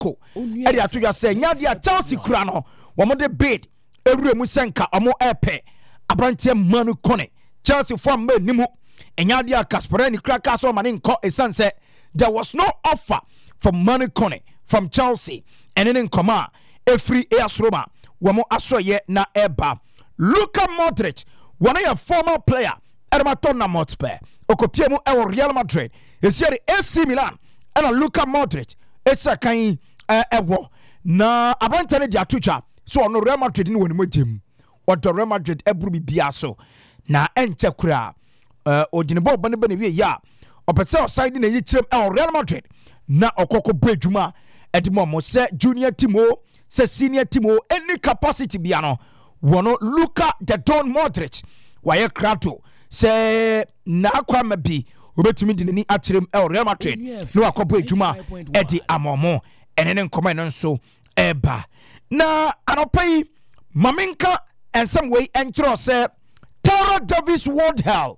Monaco e dia to dwa say nya dia Chelsea kura no wo mo de bid ewure mu senka omo epe abrantie Manu Kone Chelsea form me nimu enya dia Kasparani kraka so mane nko esanse there was no offer from Manu Kone from Chelsea and in nkoma every Roma wo mo asoye na eba Luka Modric one of your former player Tottenham Hotspur okopie mu e Real Madrid esiere AC Milan and Luka Modric esa kan ewo na abantane dia tucha so ono Real Madrid ni woni magem odo Real Madrid eburu bibia so na enche kura odinebo bane bane wie ya opese oside na yichirem Real Madrid na okoko bredwuma edimo mo se junior timo se senior timo any capacity bia no wono Luka the Don Modric waye krato se na akwa mabi obetimi de ni akyerem Real Madrid no akobo adwuma edi amomo enene nkoma no nso eba na anopai maminka and some way entro say Tara Davis Woodhull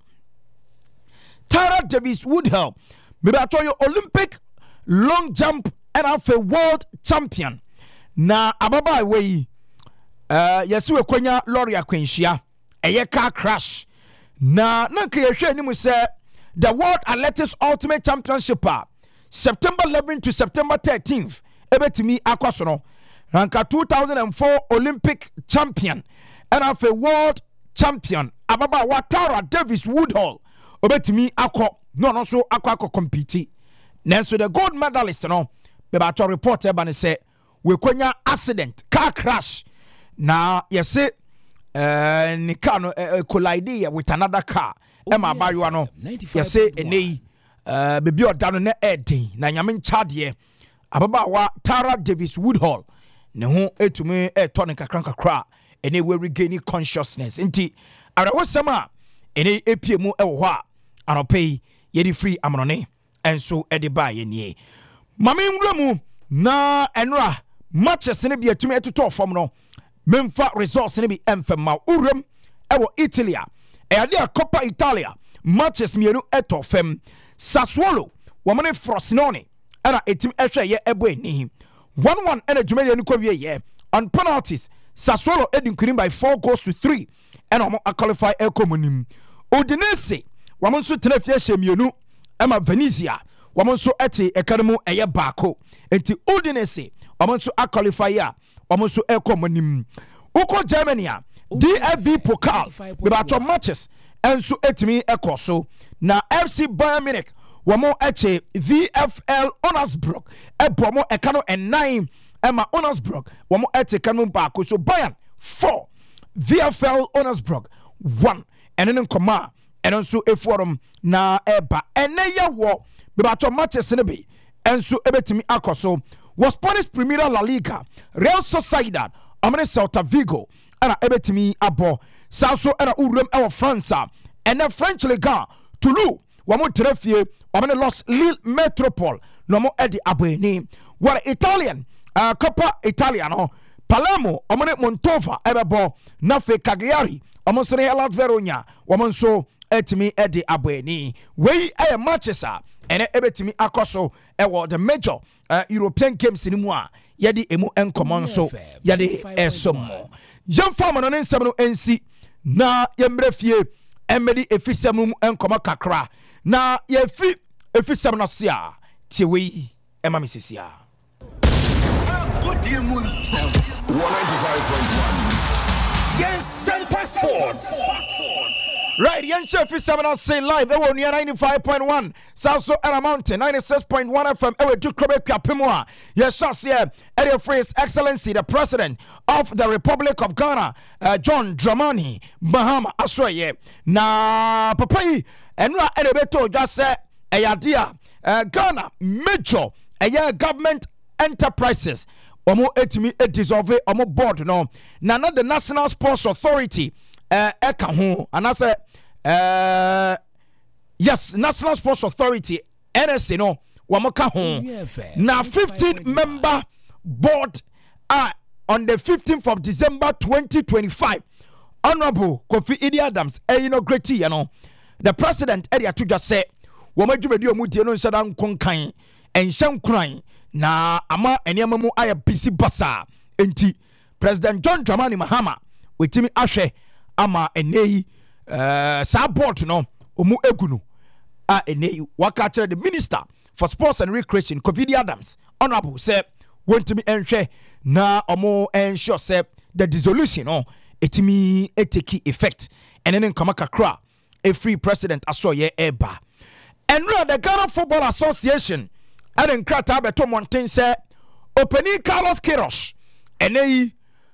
maybe I told you Olympic long jump and a world champion na ababa way yesu ekwanya Loria Quenchia eye car crash na nanka yehwe ni mu say the World Athletics Ultimate Championship September 11th to September 13th ebetimi akwaso no ranka 2004 Olympic champion and of a world champion ababa Tara Davis Woodhull obetimi akọ no so akọ compete nanso the gold medalist no be ba to report eba ne say we kwanya accident car crash na yese ni car no collide with another car Emma Bariwa no yese enei bebi odano na edin na nyame nchade ababa Tara Davis Woodhull ne ho etumi etone kakra ene we regain consciousness nti arawosama ene epiemu ewo ho a anopei yedi free amrone enso ede ba ye nie mame nwramu na enra matches ne bi etumi etoto fom no memfa results ne bi emfema urem ewo Italia ade a Coppa Italia matches mienu etofem Sassuolo womane Frosinone era etim ehwe ye ebo eni 1-1 ena dwumade ni kwawie ye on penalties Sassuolo edinkurim by 4-3 and omo qualify ekomonim Udinese wamonso tenafie hyemienu ema Venezia wamonso eti ekanemu eye baako enti Udinese wamonso qualify ya wamonso ekomonim uko Germany DFB Pokal bebato matches enso etimi ekoso na FC Bayern Munich wamo eche VfL Onasbrook ebomo ekano en9 Emma Onasbrook wamo ete kanu baako so Bayern 4 VfL Onasbrook 1 enen nkoma enen so eforum na eba eneye wo bebato matches ne be enso ebetimi akoso was Spanish Primera La Liga Real Sociedad amene Celta Vigo era ebetimi abo saso era urem ewo France ene French Liga Toulouse wamo trefie wamene Los Lille Metropole no mo edi abweni were Italian Coppa Italiano Palermo wamene Montova ebebo nafe Cagliari wamo sere Hellas Verona wamo nso etimi edi abweni wei eye matches ene ebetimi akoso ewo the major European games ni mu a yedi emu encommon so yedi esomo yemfa no nsem no ensi na yemrefie emedi efisem enkoma kakra na yefi efisem no sia tiewei ema mesesia 195.1 Yes, Sports. Right, Yan Chef is 7 say live. They were near 95.1. Salso and a mountain 96.1 FM. Ewe do Quebec Pimoa. Yes, Shasia, Eddie Phrase Excellency, the President of the Republic of Ghana, John Dramani Mahama Aswaye. Na Papai and Ra Edebeto just said a idea Ghana major a government enterprises. Omo etimi dissolve omo board no. Na not the National Sports Authority. Eka ho anase yes, National Sports Authority NSA no wamoka ho na 15 member board on the 15th of December 2025 Honorable Kofi Idi Adams inaugurate you know the president area to just say womadwumadi omudie no nsada nkonkan enhyam kran na ama enema mu aya busy basa enti President John Dramani Mahama wetimi ahwe ama enei sa board no omu egunu a enei waka kire the Minister for Sports and Recreation Covid Adams honorable say wantimi enhwe na omo ensure say the dissolution no etimi eteki effect and then nkama kakra a free president asoye eba and the Ghana Football Association and in krata beto monten say opening Carlos Queiroz and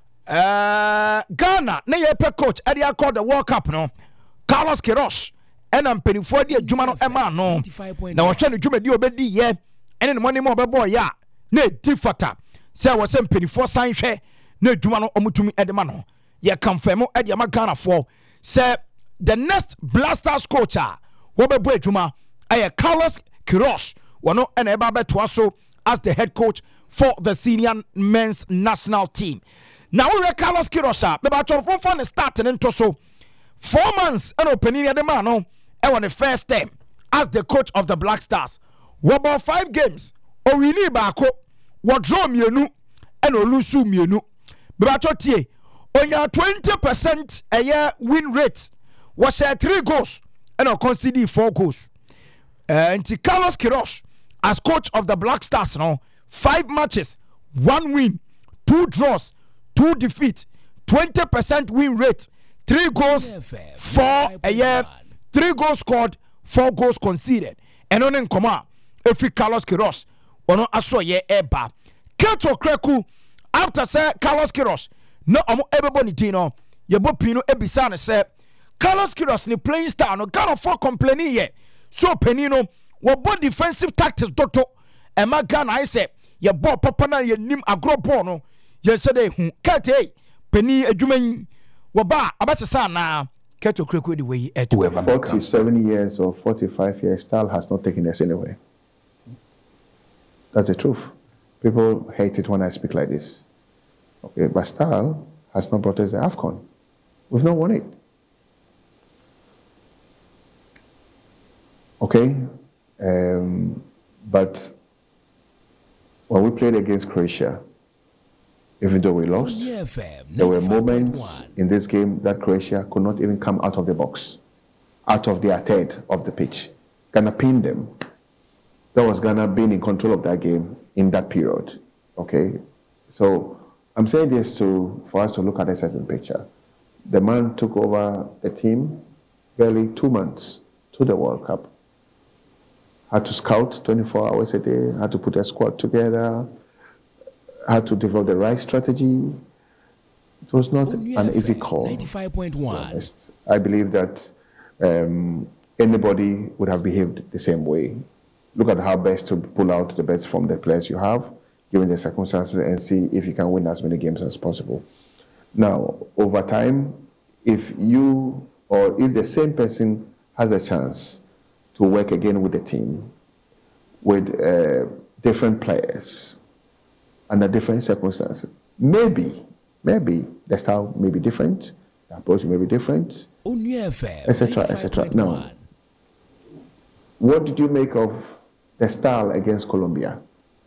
Ghana na yepe coach e dey call the World Cup no Carlos Queiroz and ampenifo de adwuma no ema no na wo hwe no dwumadi obedi ye ene ne money mo bebo ya na difata say wo se ampenifo san hwe na adwuma no omutumi e de ma no ye confirm e de ma Ghana for say the next Blasters coach wo bebo adwuma aye Carlos Queiroz wono ena eba beto so as the head coach for the senior men's national team. Now we Carlos Queiroz be ba chorfo for the start into so 4 months and opening the man no e won the first time as the coach of the Black Stars. We about 5 games o wini baako wo draw mienu and o lose mienu. Be ba chotie onya 20% a win rate was 3 goals and o concede 4 goals. And Carlos Queiroz as coach of the Black Stars now 5 matches, 1 win, 2 draws, 2 defeats, 20% win rate, 3 goals, 4 a year, 3 goals scored, 4 goals conceded. And on in command, if Carlos Queiroz, ono aso ye eba. Keto Kreku, after say Carlos Queiroz, no omo everybody dino, yebo pino ebisane say Carlos Queiroz ni playing style no Ghana for complaining ye. So penino, what defensive tactics doto, and my Ghana I say. Ye bo papa na ye nim agro bo no ye sede hu kate peni adwuman wo ba abetesa na Keto Kreku the way at 47 years or 45 years style has not taken us anywhere. That's the truth. People hate it when I speak like this. Okay, but style has not brought us the AFCON. We've not won it. Okay, but when we played against Croatia, even though we lost, there were moments in this game that Croatia could not even come out of the box, out of their third of the pitch. Ghana pinned them. That was Ghana being in control of that game in that period. Okay, so I'm saying this for us to look at a certain picture. The man took over the team barely 2 months to the World Cup. Had to scout 24 hours a day, had to put a squad together, had to develop the right strategy. It was not an easy call. 95.1. I believe that anybody would have behaved the same way. Look at how best to pull out the best from the players you have, given the circumstances, and see if you can win as many games as possible. Now, over time, if you or if the same person has a chance to work again with the team, with different players, under different circumstances. Maybe the style may be different, the approach may be different, etc., etc. Now, what did you make of the style against Colombia?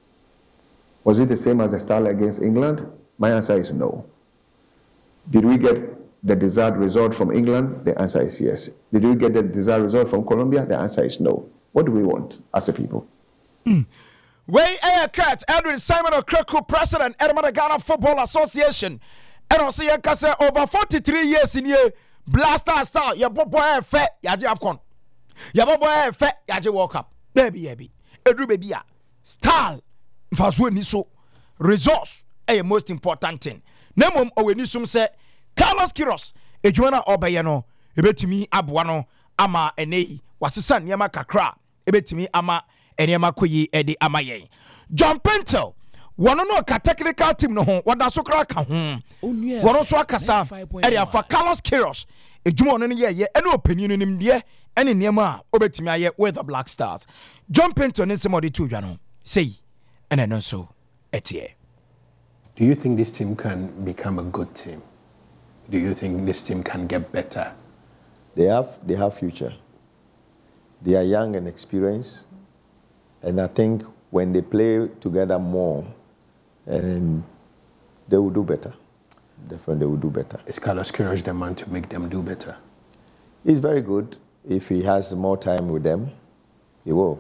Was it the same as the style against England? My answer is no. Did we get the desired result from England? The answer is yes. Did we get the desired result from Colombia? The answer is no. What do we want as a people? Way Air Cat, Edwin Simon Okreku, President, Edmund Ghana Football Association. And also, you can say over 43 years in here, Blaster style, your boy fe, yaji Afcon. Your boy fe, yaji World Cup. Baby, Edru baby, style, Faswe so resource, a most important thing. Nemum Owenisum say, Carlos Queiroz, Ejuana Obayano, ebetimi abuano, ama enei, wasisan yama kakra, ebetimi ama enyama koyi edi amaye. John Pentel, wanono ka technical team no ho, wada sokra ka ho. Wano so akasa, edi afa Carlos Queiroz, ejuma ono ye ene opani no nim de, ene niema obetimi aye with the Black Stars. John Pentel ne semodi tu dwano. Say, ene no so etie. Do you think this team can become a good team? Do you think this team can get better? They have future. They are young and experienced, and I think when they play together more, and they will do better. Definitely, they will do better. Is Carlos Queiroz the man to make them do better? He's very good. If he has more time with them, he will.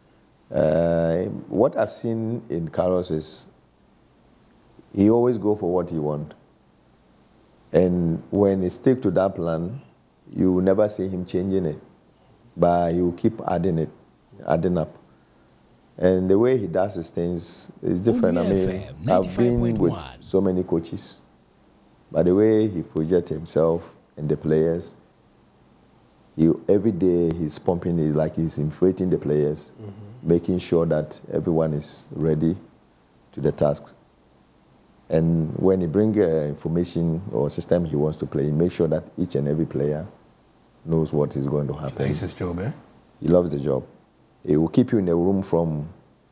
What I've seen in Carlos is he always go for what he wants. And when he stick to that plan, you will never see him changing it. But he will keep adding up. And the way he does his things is different. I mean, I've been with so many coaches, but the way he projects himself and the players, every day he's pumping it like he's inflating the players, making sure that everyone is ready to the tasks. And when he brings information or system he wants to play, he makes sure that each and every player knows what is going to happen. He likes his job, eh? He loves the job. He will keep you in the room from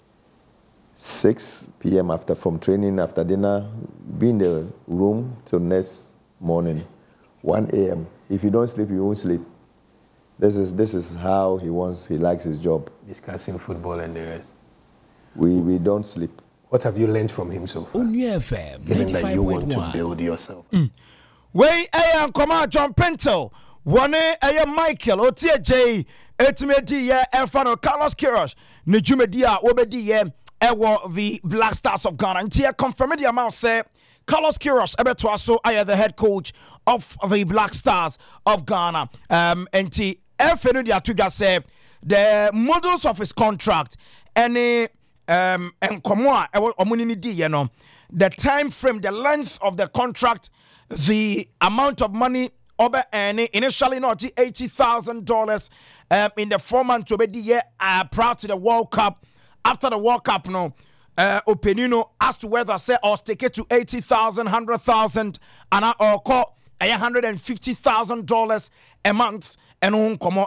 6 p.m. from training, after dinner, be in the room till next morning, 1 a.m. If you don't sleep, you won't sleep. This is how he likes his job. Discussing football and the rest. We don't sleep. What have you learned from him so far? FM, given that you want to build yourself. Wey ayan koma John Pinto, one ayan Michael Otie J, etimedi ye enfano Carlos Queiroz, ne jumedi a obedi ye ewo the Black Stars of Ghana. Ntia confirmed the amount say Carlos Queiroz ebeto aso aya the head coach of the Black Stars of Ghana. Nti efenu dia tuga say the models of his contract any enkomo a omunini di ye no, the time frame, the length of the contract, the amount of money over earning initially not $80,000 in the 4 months to be the year prior to the World Cup. After the World Cup, no opinion as to whether say or stick it to 80,000, 100,000, and or call $150,000 a month and on come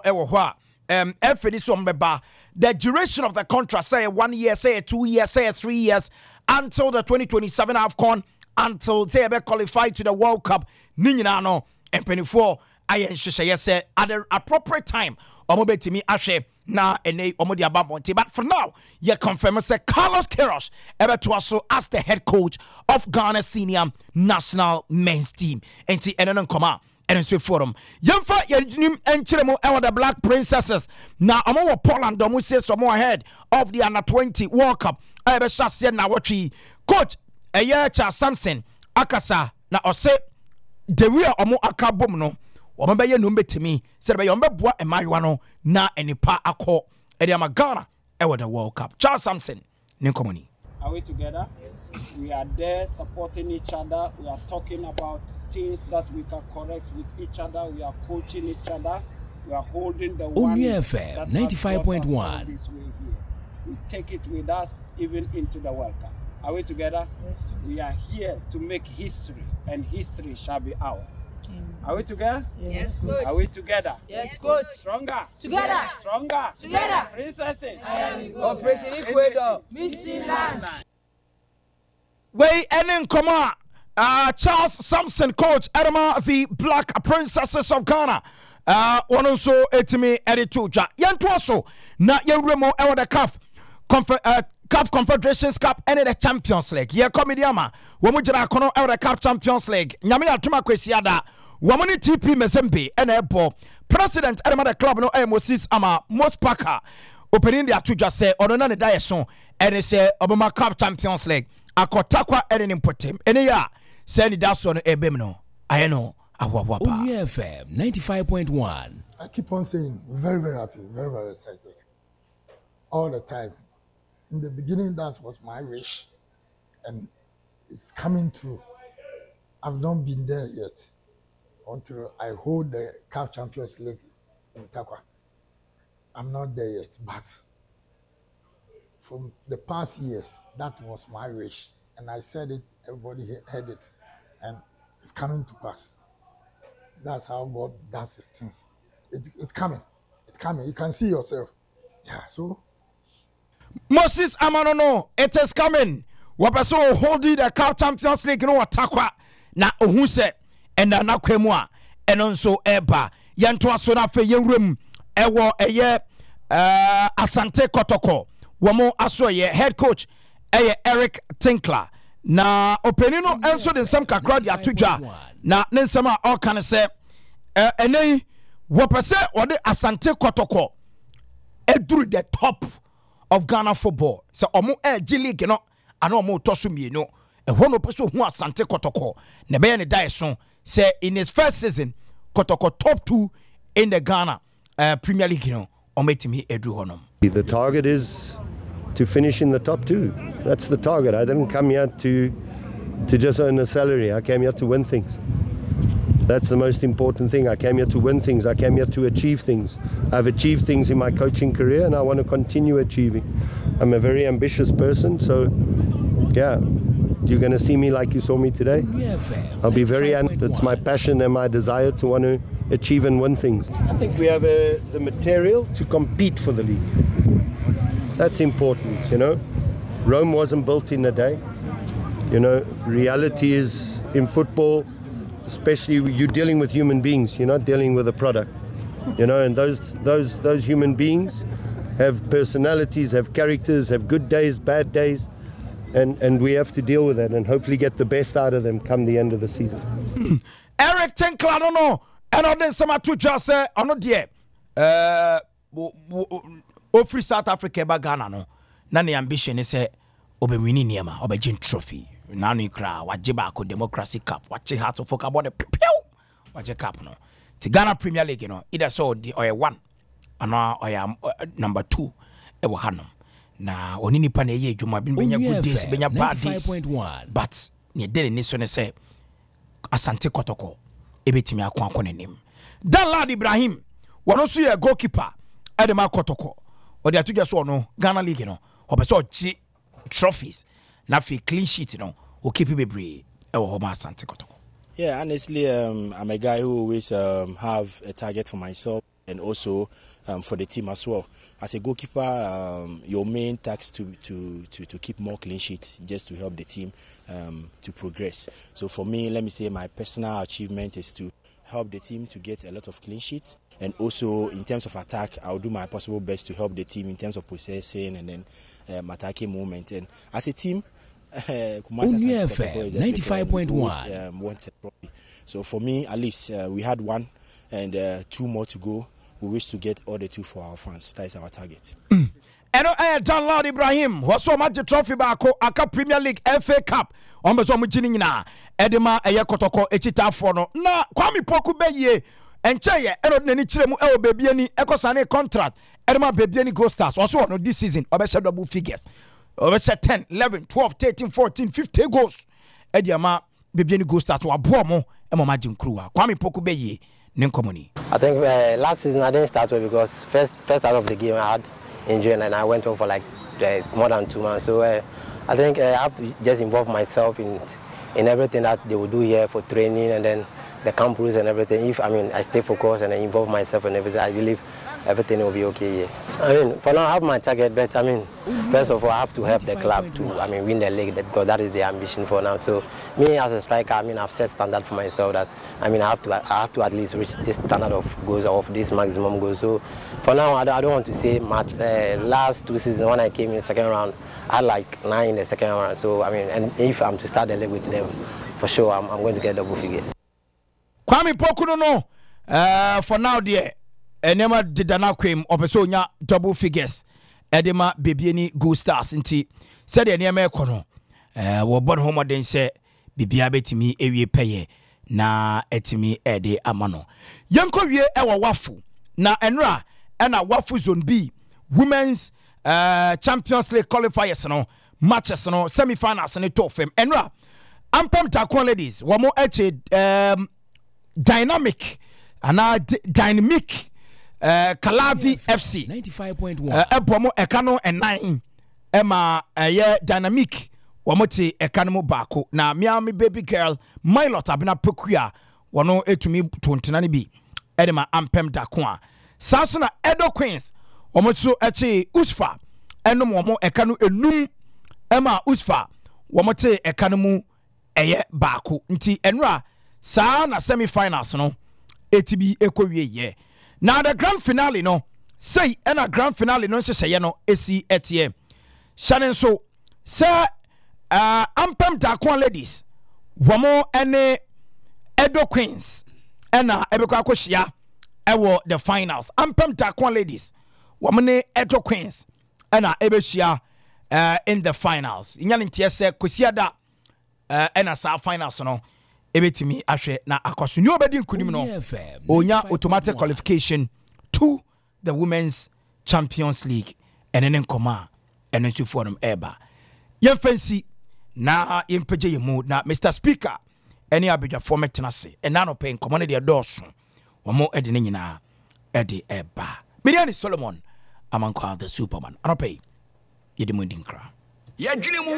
the duration of the contract, say 1 year, say 2 years, say 3 years, until the 2027 AFCON, until they be qualified to the World Cup. Ninyina no and 24 I say at the appropriate time. Omobetimi ashe na ene omodi ababonte. But for now, you confirm say Carlos Queiroz ever to also as the head coach of Ghana senior national men's team. Enti enen koma. And so forum. Yamfa yenim enchiremo ewa the Black Princesses. Na omo Poland omo say some more ahead of the under 20 World Cup. Ebe shase na watchi. Coach Charles Samson akasa na ose the real omo akabom no. Omo be ye no betimi. Say be yombe boa emayiwa no na enipa akọ. E dey Ghana ewa the World Cup. Charles Samson ninkomoni. Are we together? We are there supporting each other. We are talking about things that we can correct with each other. We are coaching each other. We are holding the one. FM 95.1. We take it with us even into the World Cup. Are we together? Yes. We are here to make history, and history shall be ours. Are we together? Yes, good. Are we together? Yes, good. Stronger. Together. Stronger. Together. Princesses. Operation Ecuador. Mission land. Way enen koma Charles Samson coach Edema the Black Princesses of Ghana. One also etimi edituja. Yantuaso na yewremo ewa the CAF Confederations Cup and the Champions League. Ye komediama. Wamujira kono ewa the CAF Champions League. Nyame atuma kwesiada. Wamuni TP Mezembe enebo. President Edema the club no Moses ama most Parker. Opening the atuja say onona ne dayeson and say Obama CAF Champions League. Akotakwa ene nimpotem ene ya send that so no ebem no ayeno awawapa FM 95.1. I keep on saying very, very happy, very, very excited all the time. In the beginning, that was my wish, and it's coming true. I've not been there yet until I hold the CAF Champions League in Takwa. I'm not there yet, but from the past years, that was my wish. And I said it, everybody heard it, and it's coming to pass. That's how God does his things. It's coming. It's coming. You can see yourself. Yeah, so. Moses Amanono, it is coming. Wapaso holding the CAF Champions League no atakwa na ohuse and na kwemwa and also eba. Yanto asona fe yewrem ewo eye Asante Kotoko. wɔn aso yɛ head coach ɛyɛ Eric Tinkler na openi no enso de nsɛm kakra de ato dwa na ne nsɛm a ɔka ne sɛ ɛnɛ wɔpɛ sɛ wɔde Asante Kotoko eduru the top of Ghana football sɛ ɔmo ɛgye league no ana ɔmo tɔ so mienu ɛhɔ no pɛ sɛ hu Asante Kotoko na bɛyɛ ne die so sɛ in his first season Kotoko top 2 in the Ghana Premier League no ɔmetimi eduru hɔ no. The target is to finish in the top 2. That's the target. I didn't come here to just earn a salary. I came here to win things. That's the most important thing. I came here to win things. I came here to achieve things. I've achieved things in my coaching career and I want to continue achieving. I'm a very ambitious person, so yeah, you're going to see me like you saw me today. I'll be very, it's my passion and my desire to want to achieve and win things. I think we have the material to compete for the league. That's important, you know. Rome wasn't built in a day. You know, reality is in football, especially you're dealing with human beings, you're not dealing with a product. You know, and those human beings have personalities, have characters, have good days, bad days, and we have to deal with that and hopefully get the best out of them come the end of the season. Eric Tinkler, I don't know. And then some to just say, I know dear. Free South Africa ba Ghana no. Na ne ambition is say obe winning niema, obe gin trophy. Na no kra wajiba ko Democracy Cup, wache heart of folk about the pew. Wache cup no. Ti Ghana Premier League you know, either so the or 1 ana or number 2 e wo hanom. Na oni nipa na ye adwuma benya good days, benya bad days. But ne dele ni so ne say Asante Kotoko ebetimi akon nenim. Dan Lad Ibrahim, wono so ye goalkeeper Edema Kotoko. Or the two so no Ghana League no or G trophies na fi clean sheet no o keep you bebre e wo ma Asante Kotoko. Yeah, honestly I'm a guy who always have a target for myself and also for the team as well. As a goalkeeper, your main task to keep more clean sheets just to help the team to progress. So for me, let me say my personal achievement is to help the team to get a lot of clean sheets, and also in terms of attack, I'll do my possible best to help the team in terms of possessing and then attacking movement. And as a team, Only FM 95.1. So for me, at least we had 1 and 2 more to go. We wish to get all the 2 for our fans. That is our target. And Dan Lad Ibrahim, what's so much trophy back? Aka Premier League, FA Cup. On bezo mujini na Edema Kotoko echita fono na Kwame Poku beye encheye ero nani chire mu ewo baby ani ekosane contract Edema baby ani Go Stars also no this season obesha double figures obesha 10 11 12 13 14 50 goals Ediama baby ani Go Stars wa boa mo e mo magin crew Kwame Poku beye nenkomoni. I think last season I didn't start well because first out of the game I had injury and I went on for like more than 2 months. So I think I have to just involve myself in everything that they will do here for training and then the camp rules and everything. If I stay focused and I involve myself in everything, I believe everything will be okay here. For now I have my target, but first of all I have to help the club to win the league because that is the ambition for now. So me as a striker, I've set standard for myself that I have to at least reach this standard of goals, of this maximum goals. So for now I don't want to say much. Last 2 seasons when I came in the second round, I had like 9 in the second round. So and if I'm to start the league with them, for sure I'm going to get double figures. Kwame Poku no for now dear enema didana kwem opeso nya double figures edema bebieni Go Stars nti said enema ekono wo bon homoden se bibia betimi ewie peye na etimi ede amano yenko wie ewo wafu na enra na wafu zone B women's Champions League qualifiers no matches no semi-finals ne to fam enra ampam takon ladies wo mo eche dynamic Kalavi FC 95.1 ebomo ekano en9 ema dynamic wamote ekano bako na Miami baby girl Milot abina pekua wono etumi tontena ne bi edema ampem dakoa saso na Edo Queens womoto eche Usfa enom womo ekano enum ema Usfa womote ekano mu bako nti enra sa na semi-finals no etibi ekowie ye na the grand finale no say na grand finale no nhyehyeye no esi etie Shannon so sir Ampem Dakwan ladies wamo ene Edo Queens ena ebekwa akohia ewo the finals. Ampem Dakwan ladies wamane Edo Queens ena ebehia in the finals. Inyane ntie se kwesiada ena sa finals no ebetimi ahwe na akoso ni obedi nkunim no onya automatic qualification to the Women's Champions League enen nkoma enen sufo no eba yemfansi na yempeje yemu na Mr. Speaker eni abedwa format tenase ena no pe nkoma ne de doso wamo ede ne nyina ede eba Biliani Solomon amankwa the Superman anope yede mundinkra yadwene mu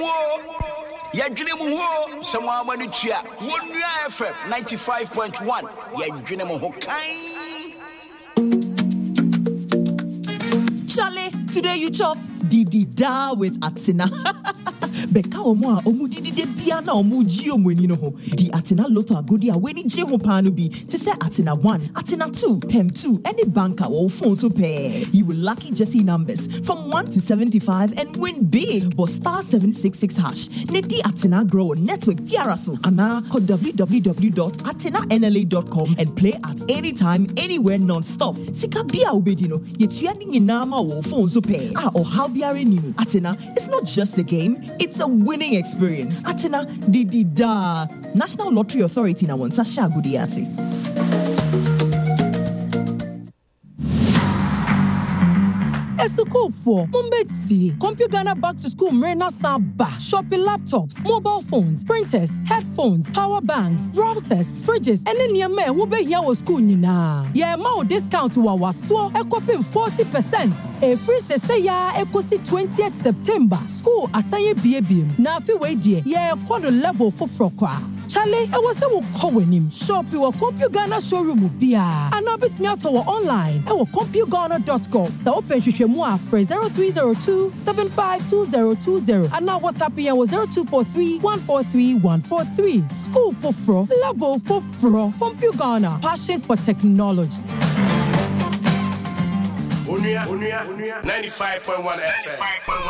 ho samwa amanu tua wonua FM 95.1 yadwene mu ho kan. Charlie, today you chop didida with Atsina. Beka omo a omu didide bia na omu ji omweni no ho. Di Atsina Lotto agodi a weni je ho panu bi. Te say Atsina 1, Atsina 2, Hem 2, any banker or phone so pay. You will lucky Jesse numbers from 1 to 75 and win big. But star 766 hash. Nedi Atsina grow network piaraso. Ana call www.atsinanla.com and play at any time, anywhere, non-stop. Sika bia obedino. Yetuani inama or phone so pay. Or how biare nimu. Atsina, it's not just a game. It's a winning experience. Atsina didida. National Lottery Authority na won sasha gudiasi. Esuku for Mumbetsi, Compugana back to school Mrena Saba, shopping laptops, mobile phones, printers, headphones, power banks, routers, fridges, and then your man will be here with school nina. Yeah, more discount to our so equipping 40%. A free say ya equity 20th September. School asaye BABM. Na fi we die. Yeah, kwado level for frokwa. Charlie, I was a calling him. Shop your Compugana showroom bia. And now bit me out our online. I will compugana.com. So open Shishemua for 0302 752020. And now WhatsApp here was 0243 143 143. School for fro, level for fro. Compugana, passion for technology. Unia 95.1 FM.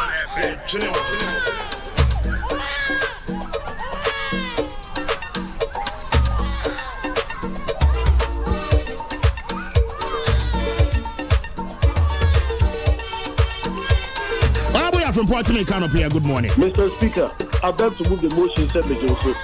From Portland, Canopy, good morning. Mr. Speaker, I beg to move the motion, said the Joseph.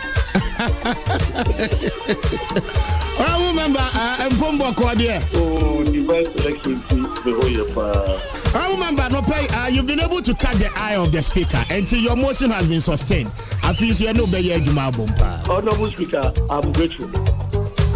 I remember, Mpombo Kwadia. Oh, divine selection, I remember, no pay. You've been able to cut the eye of the speaker until your motion has been sustained. I feel you know Honorable Speaker, I'm grateful.